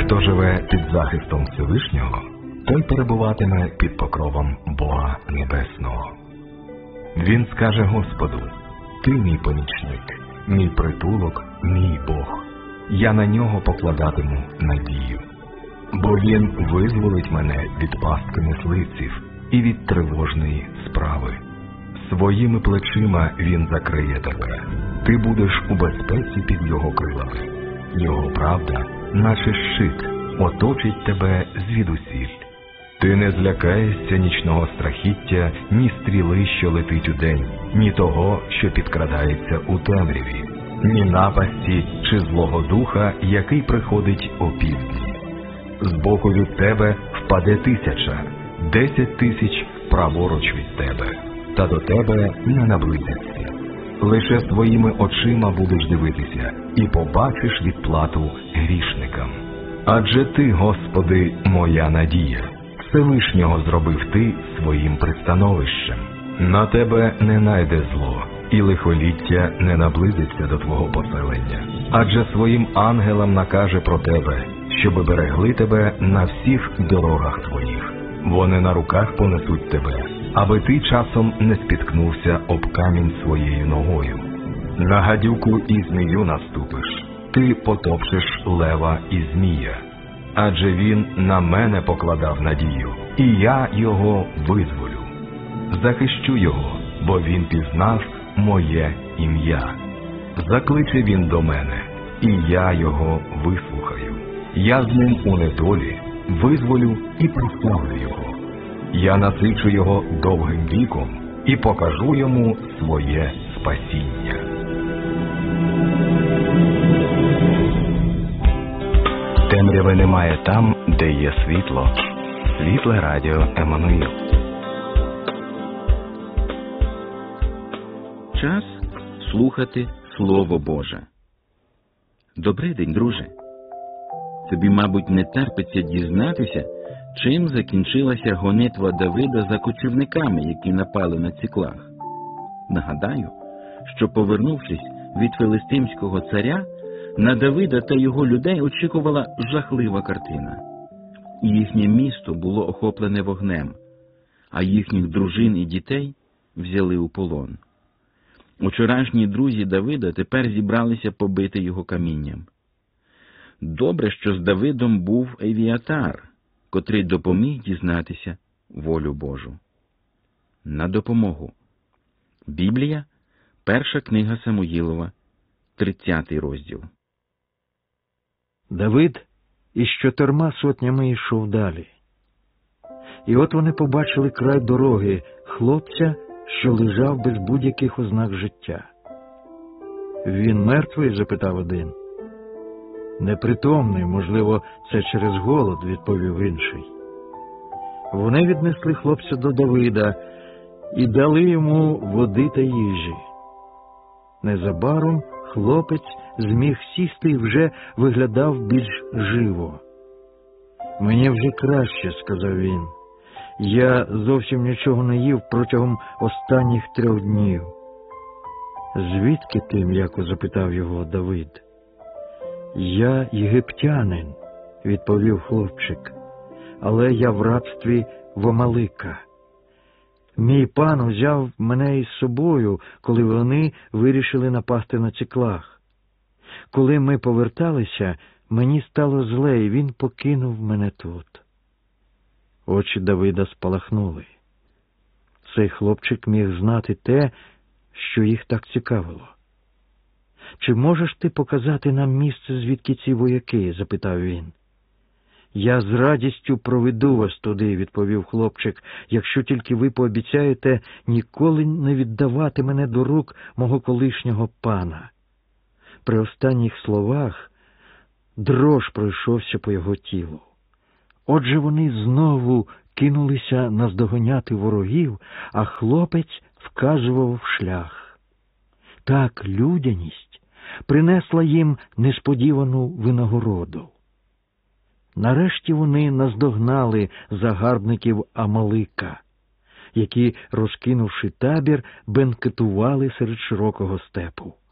Хто живе під захистом Всевишнього, той перебуватиме під покровом Бога Небесного. Він скаже Господу: «Ти мій помічник, мій притулок, мій Бог. Я на нього покладатиму надію. Бо він визволить мене від пастки мисливців і від тривожної справи. Своїми плечима він закриє тебе. Ти будеш у безпеці під його крилами. Його правда, наче щит, оточить тебе звідусіль. Ти не злякаєшся нічного страхіття, ні стріли, що летить удень, ні того, що підкрадається у темряві, ні напасті чи злого духа, який приходить опівдні. Збоку від тебе впаде 1000, 10 тисяч праворуч від тебе, та до тебе не наблизяться. Лише своїми очима будеш дивитися і побачиш відплату грішникам. Адже ти, Господи, моя надія. Всевишнього зробив ти своїм пристановищем. На тебе не найде зло, і лихоліття не наблизиться до твого поселення. Адже своїм ангелам накаже про тебе, щоби берегли тебе на всіх дорогах твоїх. Вони на руках понесуть тебе, аби ти часом не спіткнувся об камінь своєю ногою. На гадюку і змію наступиш, ти потопчеш лева і змія. Адже він на мене покладав надію, і я його визволю. Захищу його, бо він пізнав моє ім'я. Закличе він до мене, і я його вислухаю. Я з ним у недолі визволю і прославлю його. Я насичу його довгим віком і покажу йому своє спасіння. Темряви немає там, де є світло. Світле радіо Еммануїл. Час слухати Слово Боже. Добрий день, друже. Тобі, мабуть, не терпиться дізнатися, чим закінчилася гонитва Давида за кочівниками, які напали на Циклаг. Нагадаю, що, повернувшись від филистимського царя, на Давида та його людей очікувала жахлива картина. Їхнє місто було охоплене вогнем, а їхніх дружин і дітей взяли у полон. Учорашні друзі Давида тепер зібралися побити його камінням. Добре, що з Давидом був Евіатар, котрий допоміг дізнатися волю Божу. На допомогу. Біблія, 1 книга Самуїлова, 30 розділ. Давид із 400 йшов далі. І от вони побачили край дороги хлопця, що лежав без будь-яких ознак життя. «Він мертвий?» – запитав один. «Непритомний, можливо, це через голод», – відповів інший. Вони віднесли хлопця до Давида і дали йому води та їжі. Незабаром хлопець зміг сісти і вже виглядав більш живо. «Мені вже краще», – сказав він. «Я зовсім нічого не їв протягом останніх 3 днів». «Звідки ти?» – м'яко запитав його Давид. «Я єгиптянин», – відповів хлопчик, «але я в рабстві в Амалика. Мій пан взяв мене із собою, коли вони вирішили напасти на Циклаг. Коли ми поверталися, мені стало зле, і він покинув мене тут». Очі Давида спалахнули. Цей хлопчик міг знати те, що їх так цікавило. «Чи можеш ти показати нам місце, звідки ці вояки?» – запитав він. «Я з радістю проведу вас туди», – відповів хлопчик, «якщо тільки ви пообіцяєте ніколи не віддавати мене до рук мого колишнього пана». При останніх словах дрож пройшовся по його тілу. Отже, вони знову кинулися наздоганяти ворогів, а хлопець вказував шлях. Так людяність принесла їм несподівану винагороду. Нарешті вони наздогнали загарбників Амалика, які, розкинувши табір, бенкетували серед широкого степу.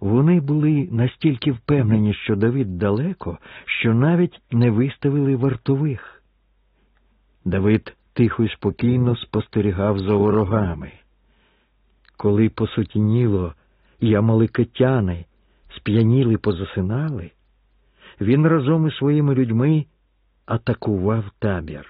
Вони були настільки впевнені, що Давид далеко, що навіть не виставили вартових. Давид тихо й спокійно спостерігав за ворогами. Коли посутініло і амалекитяни сп'яніли позасинали, він разом із своїми людьми атакував табір.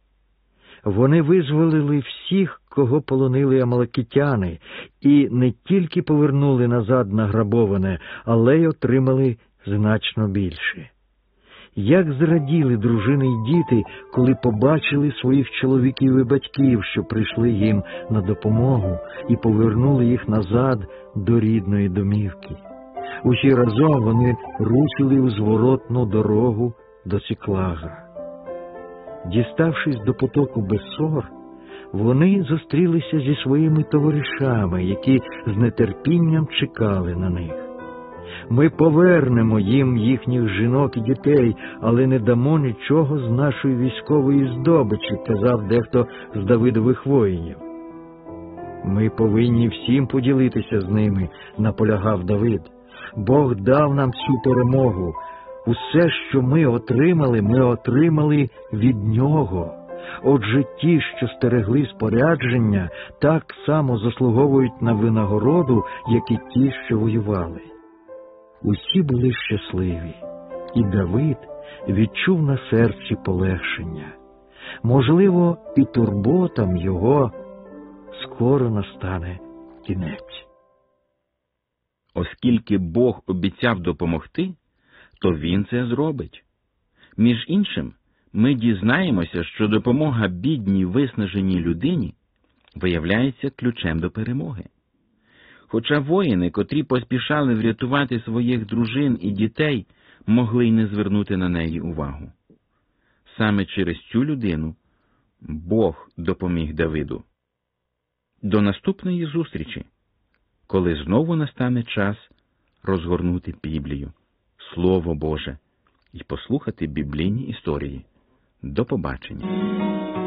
Вони визволили всіх, кого полонили амалекитяни, і не тільки повернули назад награбоване, але й отримали значно більше. Як зраділи дружини й діти, коли побачили своїх чоловіків і батьків, що прийшли їм на допомогу і повернули їх назад до рідної домівки. Усі разом вони рушили у зворотну дорогу до Ціклага. Діставшись до потоку Бесор, вони зустрілися зі своїми товаришами, які з нетерпінням чекали на них. «Ми повернемо їм їхніх жінок і дітей, але не дамо нічого з нашої військової здобичі», – казав дехто з Давидових воїнів. «Ми повинні всім поділитися з ними», – наполягав Давид. «Бог дав нам цю перемогу. Усе, що ми отримали від Нього. Отже, ті, що стерегли спорядження, так само заслуговують на винагороду, як і ті, що воювали». Усі були щасливі, і Давид відчув на серці полегшення. Можливо, і турботам його скоро настане кінець. Оскільки Бог обіцяв допомогти, то Він це зробить. Між іншим, ми дізнаємося, що допомога бідній виснаженій людині виявляється ключем до перемоги. Хоча воїни, котрі поспішали врятувати своїх дружин і дітей, могли й не звернути на неї увагу. Саме через цю людину Бог допоміг Давиду. До наступної зустрічі, коли знову настане час розгорнути Біблію, Слово Боже, і послухати біблійні історії. До побачення.